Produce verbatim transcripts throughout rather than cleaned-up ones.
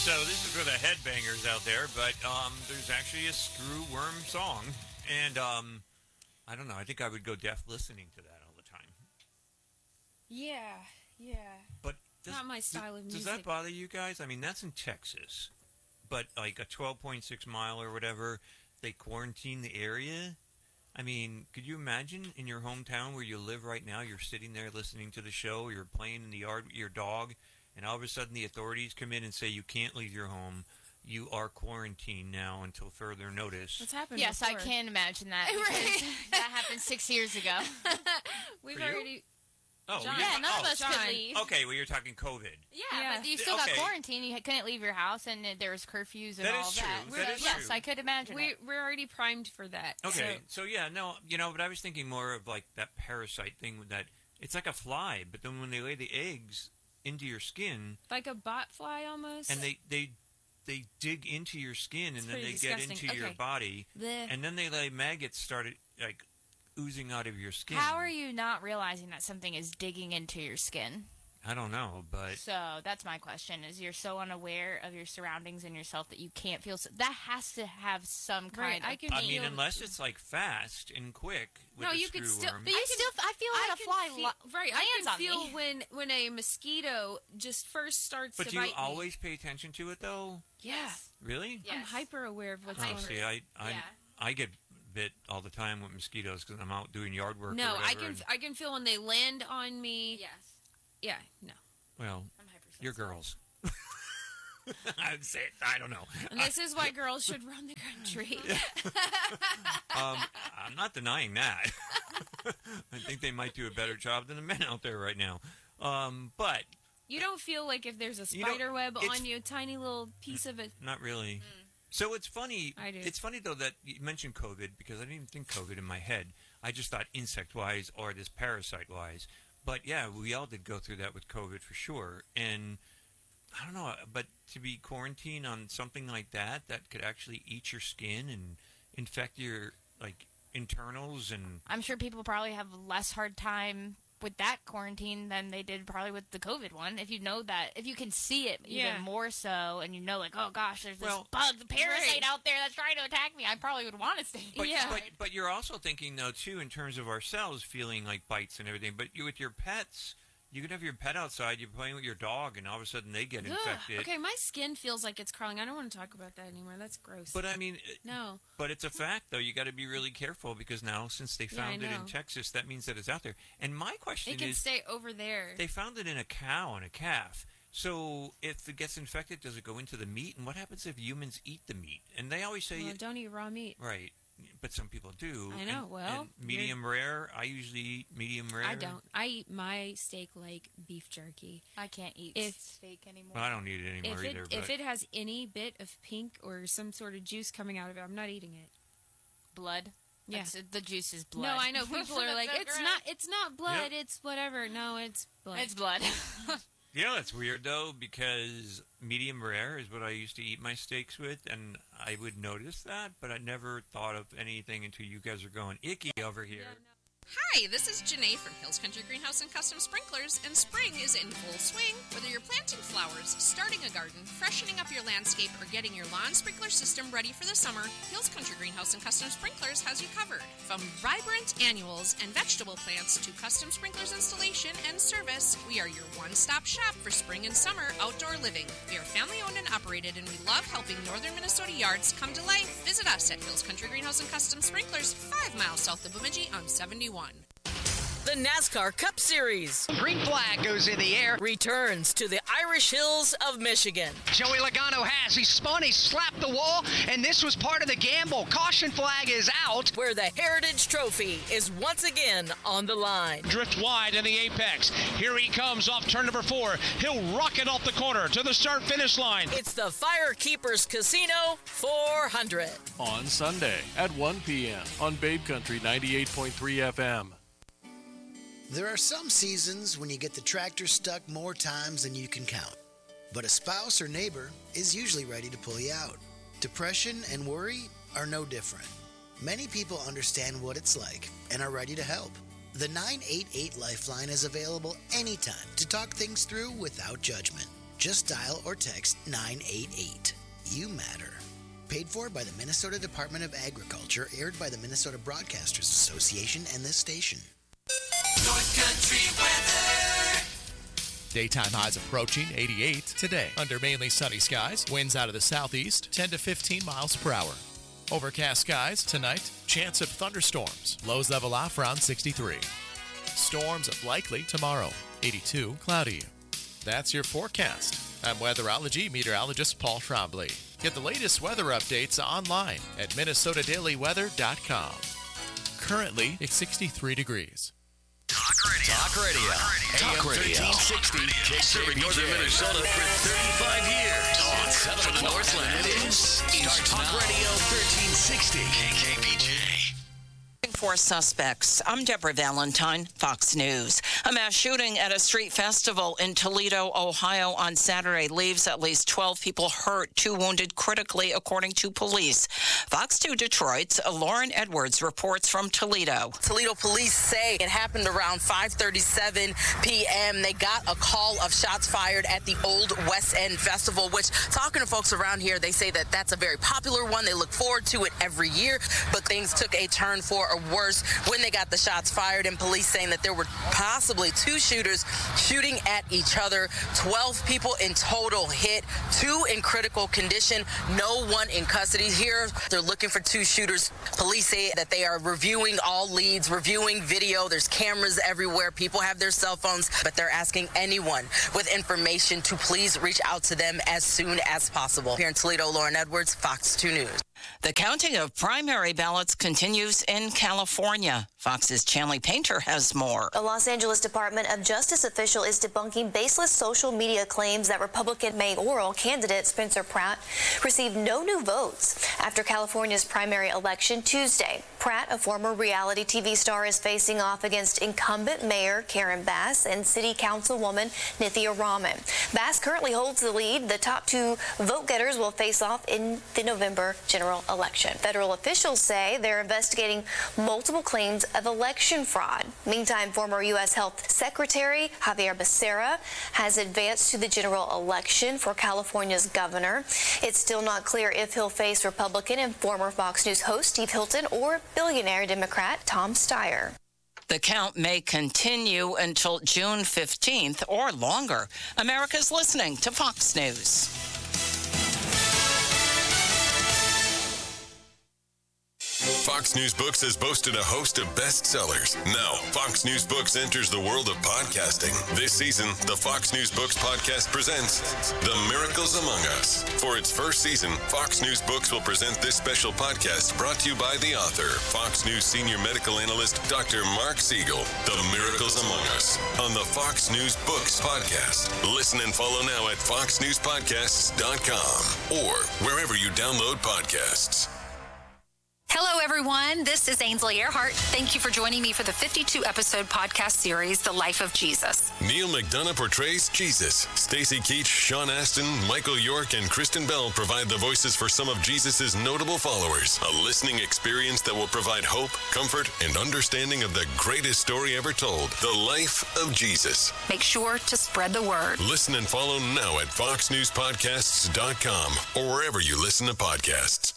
So this is for the headbangers out there, but um, there's actually a Screw Worm song, and um, I don't know. I think I would go deaf listening to that all the time. Yeah, yeah. But does, not my style does, of music. Does that bother you guys? I mean, that's in Texas, but like a twelve point six mile or whatever, they quarantine the area. I mean, could you imagine in your hometown where you live right now, you're sitting there listening to the show, you're playing in the yard with your dog, and all of a sudden the authorities come in and say you can't leave your home. You are quarantined now until further notice. What's happened? Yes, before? I can imagine that. Right. That happened six years ago. We've For you? already... Oh, John. Yeah, none oh, of us John. could leave. Okay, well, you're talking COVID. Yeah, Yeah. but you still Okay. got quarantined. You couldn't leave your house, and uh, there was curfews and That all is that. true. So, That is yes, true. I could imagine We, it. we're already primed for that. Okay, So, so yeah, no, you know, but I was thinking more of like that parasite thing with that. It's like a fly, but then when they lay the eggs into your skin, like a bot fly almost. and they they they dig into your skin, and It's then they pretty get disgusting. into your Okay. body, Bleh. and then they lay maggots started like oozing out of your skin. How are you not realizing that something is digging into your skin? I don't know, but So that's my question: is you're so unaware of your surroundings and yourself that you can't feel. So, that has to have some Right, kind I of. can I feel- mean, unless it's like fast and quick with No, the you could screw still- worm. But you I still, I feel like I a can fly feel, lo- right. I lands can on feel me. when when a mosquito just first starts But to do you bite me. always pay attention to it though? Yeah, Really? Yeah. I'm Yes. hyper aware of what's Oh, going see, on. I I, Yeah. I get bit all the time with mosquitoes because I'm out doing yard work. No, or I whatever, can and- I can feel when they land on me. Yes, Yeah, no. well, I'm hypersensitive. you're girls. I'd say I don't know. And this is why girls should run the country. Um, I'm not denying that. I think they might do a better job than the men out there right now. Um, but You don't feel like if there's a You know, spider web it's- on you, a tiny little piece of it. not really. So it's funny. I do. It's funny though that you mentioned COVID because I didn't even think COVID in my head. I just thought insect-wise or this parasite-wise. But yeah, we all did go through that with COVID for sure. And I don't know, but to be quarantined on something like that that could actually eat your skin and infect your like internals and I'm sure people probably have less hard time with that quarantine than they did probably with the COVID one. If you know that, if you can see it even Yeah. more so, and you know, like, oh gosh, there's this Well, bug, the parasite right. out there that's trying to attack me, I probably would want to stay. But, Yeah. but but you're also thinking though too in terms of ourselves feeling like bites and everything. But you with your pets, you could have your pet outside, you're playing with your dog, and all of a sudden they get Ugh. infected. Okay, my skin feels like it's crawling. I don't want to talk about that anymore. That's gross. But I mean, it- no. but it's a fact though. You got to be really careful because now since they Yeah, I found it in know. Texas, that means that it's out there. And my question It can is, stay over there. they found it in a cow and a calf. So if it gets infected, does it go into the meat? And what happens if humans eat the meat? And they always say, Well, don't eat raw meat. right. But some people do. I know, And- well, and medium rare. I usually eat medium rare. I don't. I eat my steak like beef jerky. I can't eat If- steak anymore. Well, I don't eat it anymore If it either. if but it has any bit of pink or some sort of juice coming out of it, I'm not eating it. Blood. Yeah. That's- the juice is blood. No, I know people are like, That's it's gross. not. It's not blood. Yep. It's whatever. No, it's blood. It's blood. You know, that's weird, though, because medium rare is what I used to eat my steaks with, and I would notice that, but I never thought of anything until you guys are going icky over here. Yeah, no. Hi, this is Janae from Hills Country Greenhouse and Custom Sprinklers, and spring is in full swing. Whether you're planting flowers, starting a garden, freshening up your landscape, or getting your lawn sprinkler system ready for the summer, Hills Country Greenhouse and Custom Sprinklers has you covered. From vibrant annuals and vegetable plants to custom sprinklers installation and service, we are your one-stop shop for spring and summer outdoor living. We are family-owned and operated, and we love helping northern Minnesota yards come to life. Visit us at Hills Country Greenhouse and Custom Sprinklers, five miles south of Bemidji on seventy-one. The NASCAR Cup Series Green flag goes in the air. returns to the Irish Hills of Michigan. Joey Logano has. He spun, he slapped the wall, and this was part of the gamble. Caution flag is out. Where the Heritage Trophy is once again on the line. Drift wide in the apex. Here he comes off turn number four. He'll rocket off the corner to the start-finish line. It's the Firekeepers Casino four hundred. On Sunday at one p.m. on Babe Country ninety-eight point three F M. There are some seasons when you get the tractor stuck more times than you can count. But a spouse or neighbor is usually ready to pull you out. Depression and worry are no different. Many people understand what it's like and are ready to help. The nine eight eight Lifeline is available anytime to talk things through without judgment. Just dial or text nine eight eight. You matter. Paid for by the Minnesota Department of Agriculture, aired by the Minnesota Broadcasters Association and this station. North Country weather. Daytime highs approaching eighty-eight today. Under mainly sunny skies, winds out of the southeast, ten to fifteen miles per hour. Overcast skies tonight, chance of thunderstorms. Lows level off around sixty-three. Storms likely tomorrow, eighty-two, cloudy. That's your forecast. I'm weatherology meteorologist Paul Trombley. Get the latest weather updates online at minnesota daily weather dot com. Currently, it's sixty-three degrees. Talk radio. Talk radio. Talk radio. thirteen sixty. Serving northern Minnesota for thirty-five years. Talk seven of the Northland. This is Talk Radio thirteen sixty. K K B J. Four suspects. I'm Deborah Valentine, Fox News. A mass shooting at a street festival in Toledo, Ohio on Saturday leaves at least twelve people hurt, two wounded critically, according to police. Fox two Detroit's Lauren Edwards reports from Toledo. Toledo police say it happened around five thirty-seven p.m. They got a call of shots fired at the Old West End Festival, which, talking to folks around here, they say that that's a very popular one. They look forward to it every year, but things took a turn for a worse when they got the shots fired, and police saying that there were possibly two shooters shooting at each other. twelve people in total hit, two in critical condition, no one in custody. Here, they're looking for two shooters. Police say that they are reviewing all leads, reviewing video. There's cameras everywhere. People have their cell phones, but they're asking anyone with information to please reach out to them as soon as possible. Here in Toledo, Lauren Edwards, Fox two News. The counting of primary ballots continues in California. Fox's Chanley Painter has more. A Los Angeles Department of Justice official is debunking baseless social media claims that Republican mayoral candidate Spencer Pratt received no new votes after California's primary election Tuesday. Pratt, a former reality T V star, is facing off against incumbent Mayor Karen Bass and City Councilwoman Nithya Raman. Bass currently holds the lead. The top two vote-getters will face off in the November general election. Federal officials say they're investigating multiple claims of election fraud. Meantime, former U S Health Secretary Javier Becerra has advanced to the general election for California's governor. It's still not clear if he'll face Republican and former Fox News host Steve Hilton or billionaire Democrat Tom Steyer. The count may continue until June fifteenth or longer. America's listening to Fox News. Fox News Books has boasted a host of bestsellers. Now, Fox News Books enters the world of podcasting. This season, the Fox News Books podcast presents The Miracles Among Us. For its first season, Fox News Books will present this special podcast brought to you by the author, Fox News senior medical analyst, Doctor Mark Siegel. The Miracles Among Us on the Fox News Books podcast. Listen and follow now at fox news podcasts dot com or wherever you download podcasts. Hello, everyone. This is Ainsley Earhart. Thank you for joining me for the fifty-two episode podcast series, The Life of Jesus. Neil McDonough portrays Jesus. Stacy Keach, Sean Astin, Michael York, and Kristen Bell provide the voices for some of Jesus' notable followers. A listening experience that will provide hope, comfort, and understanding of the greatest story ever told, The Life of Jesus. Make sure to spread the word. Listen and follow now at fox news podcasts dot com or wherever you listen to podcasts.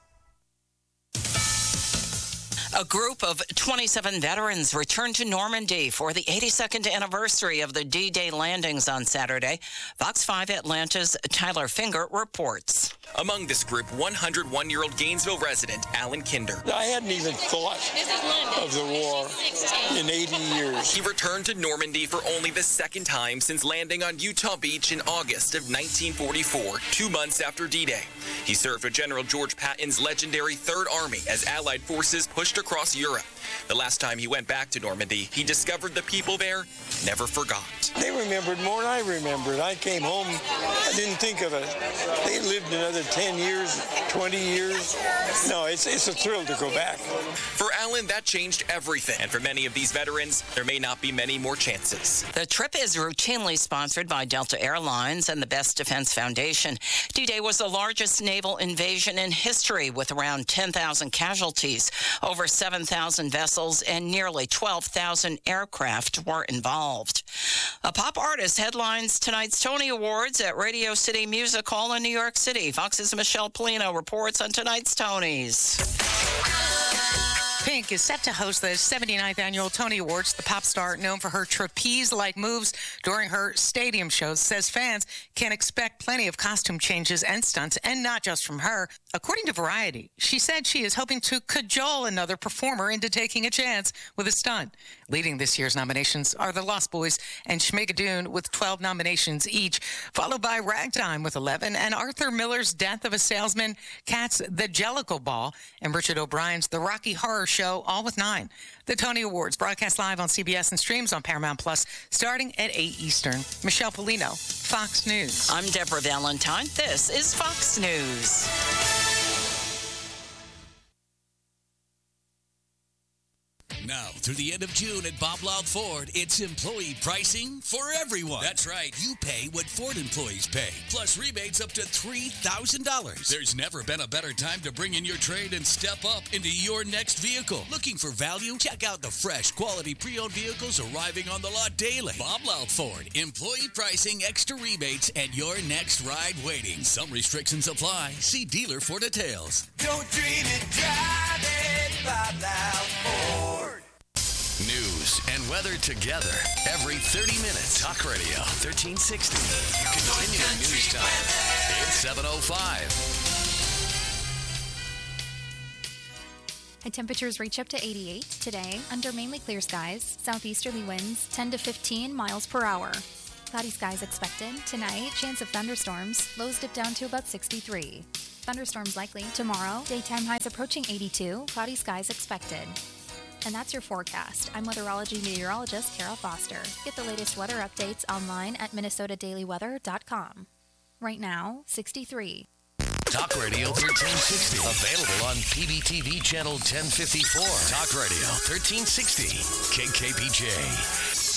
A group of twenty-seven veterans returned to Normandy for the eighty-second anniversary of the D-Day landings on Saturday. Fox five Atlanta's Tyler Finger reports. Among this group, one hundred one-year-old Gainesville resident Alan Kinder. I hadn't even thought of the war in eighty years. He returned to Normandy for only the second time since landing on Utah Beach in August of nineteen forty-four, two months after D-Day. He served with General George Patton's legendary Third Army as Allied forces pushed across Europe. The last time he went back to Normandy, he discovered the people there never forgot. They remembered more than I remembered. I came home, I didn't think of it. They lived another ten years, twenty years. No, it's, it's a thrill to go back. For Alan, that changed everything. And for many of these veterans, there may not be many more chances. The trip is routinely sponsored by Delta Airlines and the Best Defense Foundation. D-Day was the largest naval invasion in history with around ten thousand casualties. Over seven thousand veterans vessels and nearly twelve thousand aircraft were involved. A pop artist headlines tonight's Tony Awards at Radio City Music Hall in New York City. Fox's Michelle Polino reports on tonight's Tonys. Pink is set to host the seventy-ninth annual Tony Awards. The pop star, known for her trapeze-like moves during her stadium shows, says fans can expect plenty of costume changes and stunts, and not just from her. According to Variety, she said she is hoping to cajole another performer into taking a chance with a stunt. Leading this year's nominations are the Lost Boys and Schmigadoon with twelve nominations each, followed by Ragtime with eleven, and Arthur Miller's Death of a Salesman, Cats' The Jellicle Ball, and Richard O'Brien's The Rocky Horror Show, all with nine. The Tony Awards broadcast live on C B S and streams on Paramount Plus starting at eight Eastern. Michelle Polino, Fox News. I'm Deborah Valentine. This is Fox News. Now, through the end of June at Bob Loud Ford, it's employee pricing for everyone. That's right. You pay what Ford employees pay, plus rebates up to three thousand dollars. There's never been a better time to bring in your trade and step up into your next vehicle. Looking for value? Check out the fresh, quality pre-owned vehicles arriving on the lot daily. Bob Loud Ford. Employee pricing, extra rebates, and your next ride waiting. Some restrictions apply. See dealer for details. Don't dream it, drive it, Bob Loud Ford. News and weather together every thirty minutes. Talk Radio thirteen sixty. Continuing news time. It's seven oh five. High temperatures reach up to eighty-eight today under mainly clear skies. Southeasterly winds ten to fifteen miles per hour. Cloudy skies expected tonight. Chance of thunderstorms. Lows dip down to about sixty-three. Thunderstorms likely tomorrow. Daytime highs approaching eighty-two. Cloudy skies expected. And that's your forecast. I'm weatherology meteorologist Carol Foster. Get the latest weather updates online at minnesota daily weather dot com. Right now, sixty-three. Talk Radio thirteen sixty. Available on P B T V channel ten fifty-four. Talk Radio thirteen sixty. K K P J.